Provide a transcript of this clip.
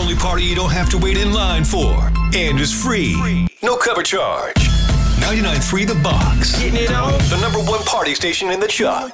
only party you don't have to wait in line for. And is free. No cover charge. 99.3 The Box. Getting it on. The #1 party station in the Chuck.